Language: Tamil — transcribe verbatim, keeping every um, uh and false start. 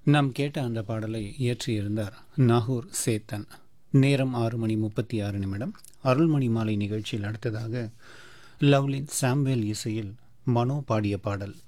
நாம் கேட்ட அந்த பாடலை இயற்றியிருந்தார் நாகூர் சேத்தன். நேரம் ஆறு மணி முப்பத்தி ஆறு நிமிடம். அருள்மணி மாலை நிகழ்ச்சியில் அடுத்ததாக லவ்லின் சாம்வேல் இசையில் மனோ பாடிய பாடல்.